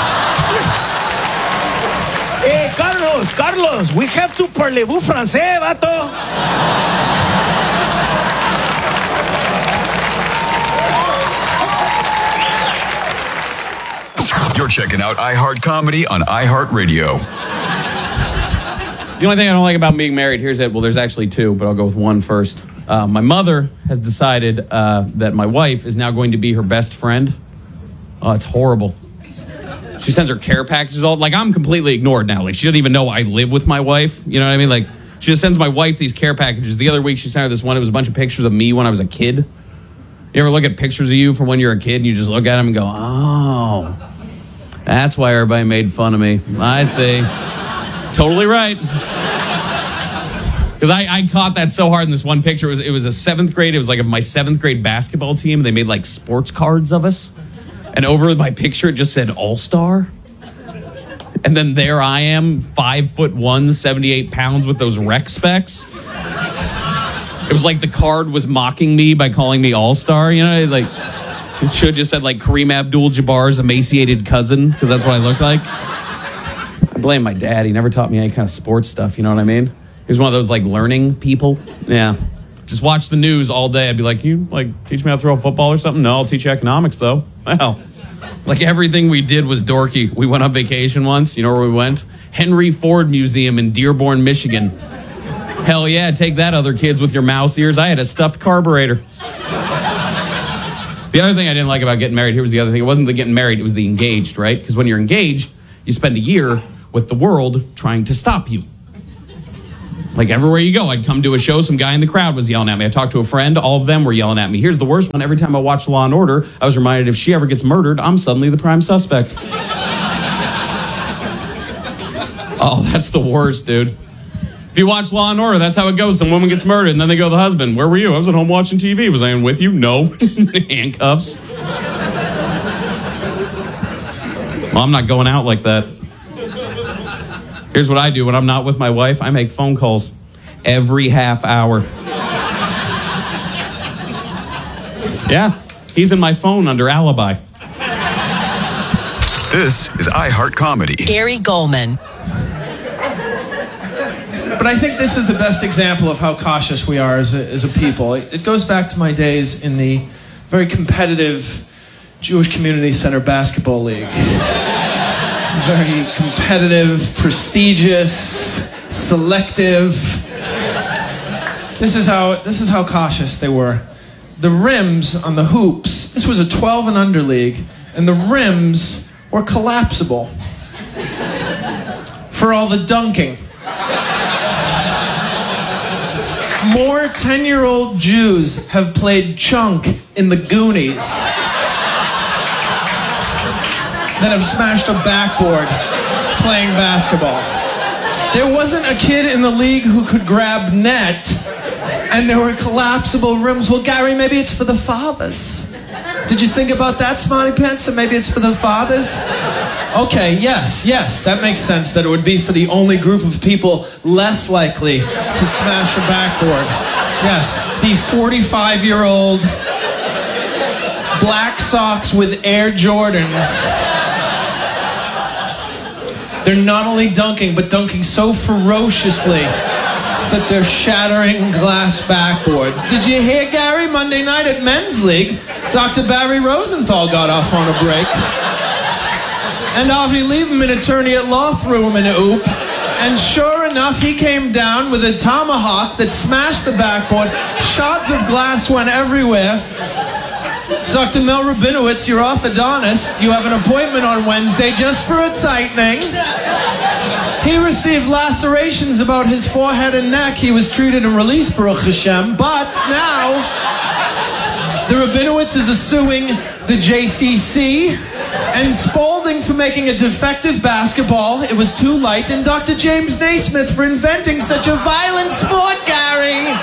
Hey, Carlos, Carlos, we have to parlez-vous français, vato. You're checking out iHeart Comedy on iHeartRadio. The only thing I don't like about being married, here's it. Well, there's actually two, but I'll go with one first. Uh, my mother has decided uh, that my wife is now going to be her best friend. Oh, it's horrible. She sends her care packages all, like, I'm completely ignored now. Like, she doesn't even know I live with my wife. You know what I mean? Like, she just sends my wife these care packages. The other week, she sent her this one. It was a bunch of pictures of me when I was a kid. You ever look at pictures of you from when you're a kid and you just look at them and go, oh, that's why everybody made fun of me. I see. Totally right. Because I, I caught that so hard in this one picture. It was, it was a seventh grade. It was like of my seventh grade basketball team. They made like sports cards of us. And over my picture, it just said All-Star. And then there I am, five foot one, seventy-eight pounds with those rec specs. It was like the card was mocking me by calling me All-Star. You know, like it should have just said like Kareem Abdul-Jabbar's emaciated cousin, because that's what I looked like. I blame my dad. He never taught me any kind of sports stuff. You know what I mean? He was one of those like learning people. Yeah. Just watch the news all day. I'd be like, you like teach me how to throw a football or something? No, I'll teach you economics though. Well, like everything we did was dorky. We went on vacation once. You know where we went? Henry Ford Museum in Dearborn, Michigan. Hell yeah, take that, other kids with your mouse ears. I had a stuffed carburetor. The other thing I didn't like about getting married, here was the other thing. It wasn't the getting married, it was the engaged, right? Because when you're engaged, you spend a year with the world trying to stop you. Like everywhere you go, I'd come to a show, some guy in the crowd was yelling at me. I talked to a friend, all of them were yelling at me. Here's the worst one. Every time I watched Law and Order, I was reminded if she ever gets murdered, I'm suddenly the prime suspect. Oh, that's the worst, dude. If you watch Law and Order, that's how it goes. Some woman gets murdered, and then they go to the husband. Where were you? I was at home watching T V. Was I with you? No. Handcuffs. Well, I'm not going out like that. Here's what I do when I'm not with my wife. I make phone calls every half hour. Yeah, he's in my phone under alibi. This is iHeart Comedy. Gary Goldman. But I think this is the best example of how cautious we are as a, as a people. It, it goes back to my days in the very competitive Jewish Community Center Basketball League. Very competitive, prestigious, selective. This is how this is how cautious they were. The rims on the hoops, this was a twelve and under league, and the rims were collapsible for all the dunking. More ten-year-old Jews have played chunk in the Goonies than have smashed a backboard playing basketball. There wasn't a kid in the league who could grab net, and there were collapsible rims. Well, Gary, maybe it's for the fathers. Did you think about that, Smarty Pants? That maybe it's for the fathers? Okay, yes, yes, that makes sense that it would be for the only group of people less likely to smash a backboard. Yes, the forty-five-year-old black socks with Air Jordans. They're not only dunking, but dunking so ferociously that they're shattering glass backboards. Did you hear, Gary, Monday night at Men's League, Doctor Barry Rosenthal got off on a break. And Avi Lieberman, attorney at law, threw him an oop. And sure enough, he came down with a tomahawk that smashed the backboard. Shards of glass went everywhere. Doctor Mel Rabinowitz, your orthodontist, you have an appointment on Wednesday just for a tightening. He received lacerations about his forehead and neck. He was treated and released, Baruch Hashem. But now, the Rabinowitzes are suing the J C C and Spalding for making a defective basketball. It was too light. And Doctor James Naismith for inventing such a violent sport, Gary.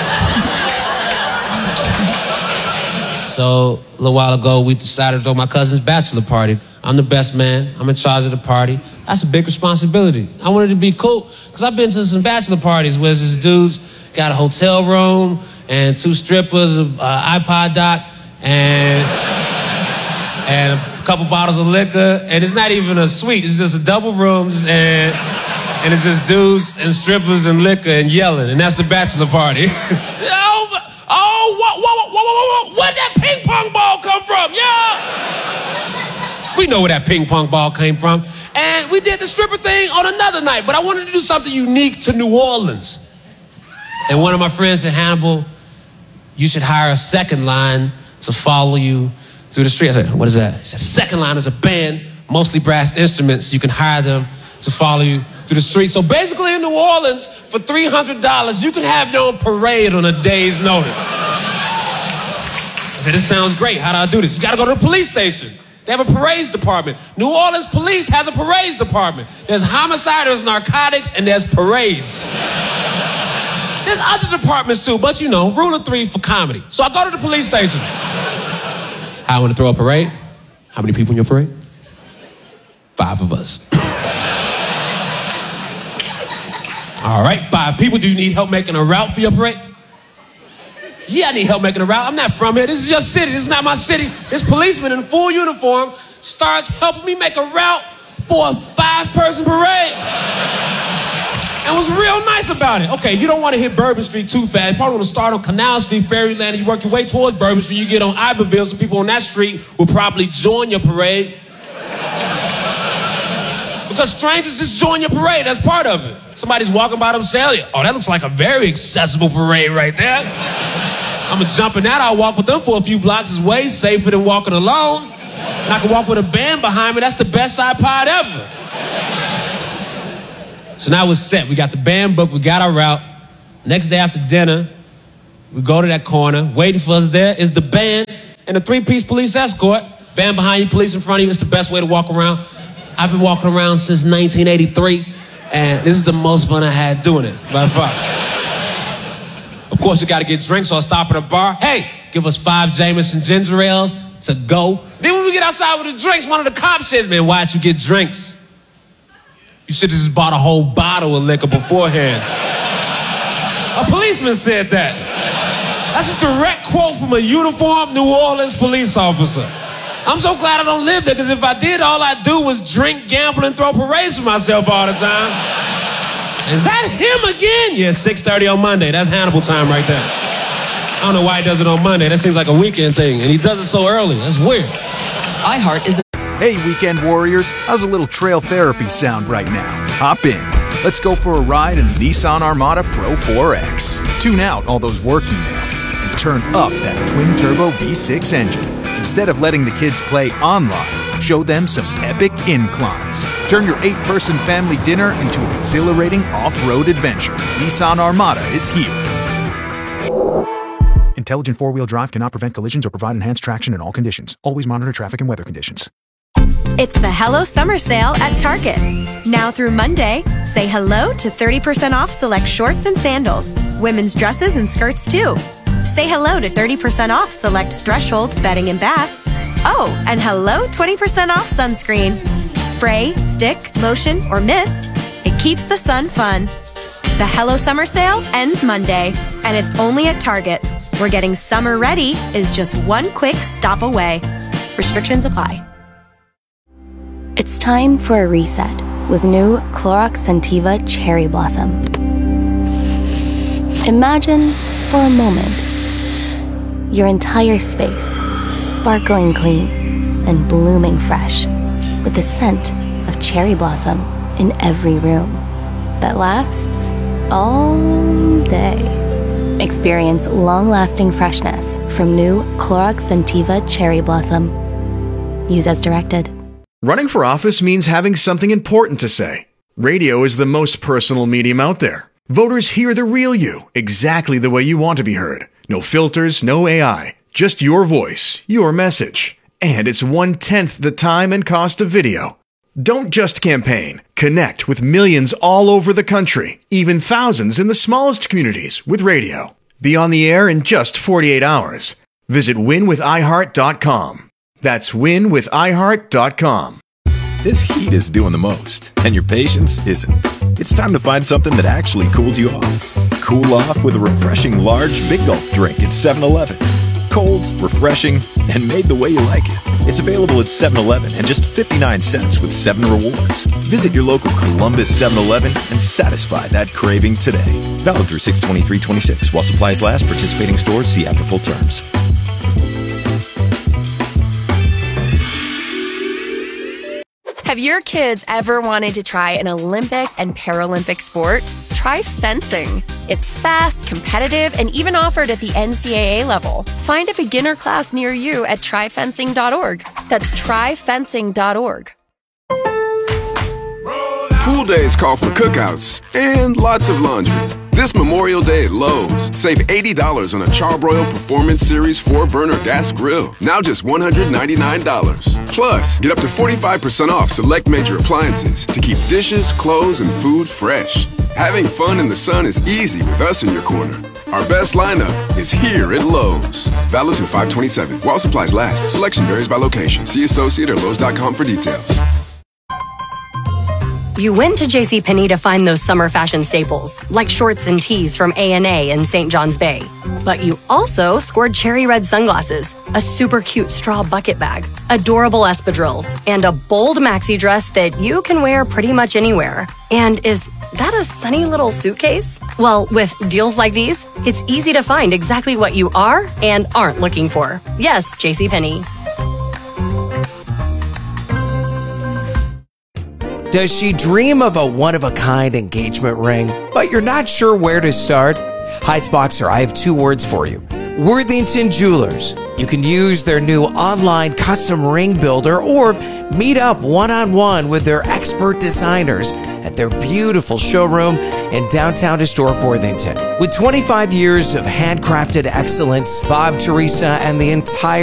So, a little while ago, we decided to throw my cousin's bachelor party. I'm the best man. I'm in charge of the party. That's a big responsibility. I wanted to be cool, because I've been to some bachelor parties where this dude's got a hotel room and two strippers, an uh, iPod dock, and, and a couple bottles of liquor. And it's not even a suite. It's just a double rooms, and, and it's just dudes and strippers and liquor and yelling. And that's the bachelor party. Oh, whoa, whoa, whoa, whoa, whoa, where'd that ping pong ball come from? Yeah! We know where that ping pong ball came from. And we did the stripper thing on another night, but I wanted to do something unique to New Orleans. And one of my friends said, Hannibal, you should hire a second line to follow you through the street. I said, what is that? He said, second line is a band, mostly brass instruments. You can hire them to follow you through the street. So basically in New Orleans, for three hundred dollars, you can have your own parade on a day's notice. I said, this sounds great. How do I do this? You got to go to the police station. They have a parades department. New Orleans police has a parades department. There's homicide, there's narcotics, and there's parades. There's other departments too, but you know, rule of three for comedy. So I go to the police station. I want to throw a parade. How many people in your parade? Five of us. All right, five people. Do you need help making a route for your parade? Yeah, I need help making a route. I'm not from here. This is your city. This is not my city. This policeman in full uniform starts helping me make a route for a five-person parade. And was real nice about it. Okay, you don't want to hit Bourbon Street too fast. You probably want to start on Canal Street, Fairyland, and you work your way towards Bourbon Street. You get on Iberville, so people on that street will probably join your parade. Because strangers just join your parade. That's part of it. Somebody's walking by themselves. Oh, that looks like a very accessible parade right there. I'm going to jump in that. I'll walk with them for a few blocks. It's way safer than walking alone. And I can walk with a band behind me. That's the best iPod ever. So now we're set. We got the band booked. We got our route. Next day after dinner, we go to that corner. Waiting for us there is the band and a three-piece police escort. Band behind you, police in front of you. It's the best way to walk around. I've been walking around since nineteen eighty-three, and this is the most fun I had doing it, by far. Of course, you got to get drinks, so I stop at a bar. Hey, give us five Jameson ginger ales to go. Then when we get outside with the drinks, one of the cops says, man, why'd you get drinks? You should have just bought a whole bottle of liquor beforehand. A policeman said that. That's a direct quote from a uniformed New Orleans police officer. I'm so glad I don't live there, because if I did, all I'd do was drink, gamble, and throw parades for myself all the time. Is that him again? Yeah, six thirty on Monday. That's Hannibal time right there. I don't know why he does it on Monday. That seems like a weekend thing, and he does it so early. That's weird. iHeart is... Hey, weekend warriors. How's a little trail therapy sound right now? Hop in. Let's go for a ride in the Nissan Armada Pro four X. Tune out all those work emails and turn up that twin-turbo V six engine. Instead of letting the kids play online, show them some epic inclines. Turn your eight-person family dinner into an exhilarating off-road adventure. Nissan Armada is here. Intelligent four-wheel drive cannot prevent collisions or provide enhanced traction in all conditions. Always monitor traffic and weather conditions. It's the Hello Summer Sale at Target. Now through Monday, say hello to thirty percent off select shorts and sandals, women's dresses and skirts too. Say hello to thirty percent off select Threshold bedding and bath. Oh, and hello twenty percent off sunscreen. Spray, stick, lotion, or mist. It keeps the sun fun. The Hello Summer Sale ends Monday, and it's only at Target, where getting summer ready is just one quick stop away. Restrictions apply. It's time for a reset with new Clorox Scentiva Cherry Blossom. Imagine, for a moment, your entire space sparkling clean and blooming fresh with the scent of cherry blossom in every room that lasts all day. Experience long-lasting freshness from new Clorox Scentiva Cherry Blossom. Use as directed. Running for office means having something important to say. Radio is the most personal medium out there. Voters hear the real you, exactly the way you want to be heard. No filters, no A I, just your voice, your message. And it's one-tenth the time and cost of video. Don't just campaign. Connect with millions all over the country, even thousands in the smallest communities with radio. Be on the air in just forty-eight hours. Visit win with i heart dot com. That's win with i heart dot com. This heat is doing the most, and your patience isn't. It's time to find something that actually cools you off. Cool off with a refreshing large Big Gulp drink at seven eleven. Cold, refreshing, and made the way you like it. It's available at seven eleven and just fifty-nine cents with seven rewards. Visit your local Columbus seven eleven and satisfy that craving today. Valid through six twenty-three twenty-six. While supplies last, participating stores see app for full terms. Have your kids ever wanted to try an Olympic and Paralympic sport? Try fencing. It's fast, competitive, and even offered at the N C double A level. Find a beginner class near you at try fencing dot org. That's try fencing dot org. Pool days call for cookouts and lots of laundry. This Memorial Day at Lowe's, save eighty dollars on a Charbroil Performance Series four burner gas grill. Now just one hundred ninety-nine dollars. Plus, get up to forty-five percent off select major appliances to keep dishes, clothes, and food fresh. Having fun in the sun is easy with us in your corner. Our best lineup is here at Lowe's. Valid through five twenty-seven. While supplies last. Selection varies by location. See associate or lowes dot com for details. You went to JCPenney to find those summer fashion staples, like shorts and tees from A and A in Saint John's Bay. But you also scored cherry red sunglasses, a super cute straw bucket bag, adorable espadrilles, and a bold maxi dress that you can wear pretty much anywhere. And is that a sunny little suitcase? Well, with deals like these, it's easy to find exactly what you are and aren't looking for. Yes, JCPenney. Does she dream of a one-of-a-kind engagement ring, but you're not sure where to start? Heights Boxer, I have two words for you. Worthington Jewelers. You can use their new online custom ring builder or meet up one-on-one with their expert designers at their beautiful showroom in downtown historic Worthington. With twenty-five years of handcrafted excellence, Bob, Teresa, and the entire